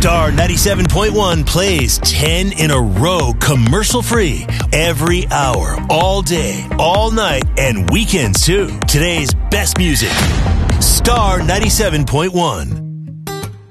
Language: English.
Star 97.1 plays 10 in a row commercial-free every hour, all day, all night, and weekends too. Today's best music. Star 97.1.